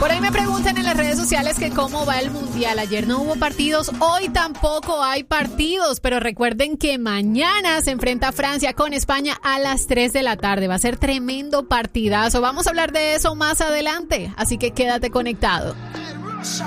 Por ahí me preguntan en las redes sociales que cómo va el Mundial. Ayer no hubo partidos, hoy tampoco hay partidos, pero recuerden que mañana se enfrenta Francia con España a las 3 de la tarde. Va a ser tremendo partidazo. Vamos a hablar de eso más adelante, así que quédate conectado.